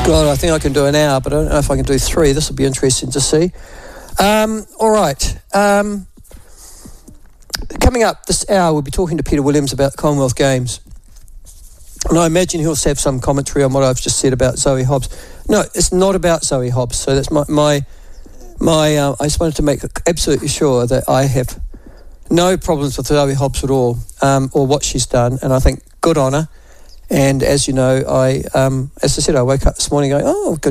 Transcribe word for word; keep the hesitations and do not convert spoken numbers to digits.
God, I think I can do an hour, but I don't know if I can do three. This will be interesting to see. Um, all right. Um, coming up this hour, we'll be talking to Peter Williams about the Commonwealth Games. And I imagine he'll have some commentary on what I've just said about Zoe Hobbs. No, it's not about Zoe Hobbs. So that's my... my, my uh, I just wanted to make absolutely sure that I have no problems with Zoe Hobbs at all, um, or what she's done. And I think good on her. And as you know, I, um, as I said, I woke up this morning going, oh, good.